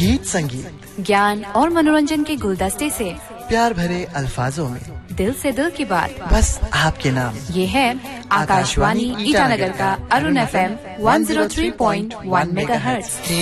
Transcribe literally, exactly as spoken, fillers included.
गीत संगीत, ज्ञान और मनोरंजन के गुलदस्ते से प्यार भरे अल्फाजों में दिल से दिल की बात, बस आपके नाम। ये है आकाशवाणी ईटानगर का Arun F M one zero three point one megahertz.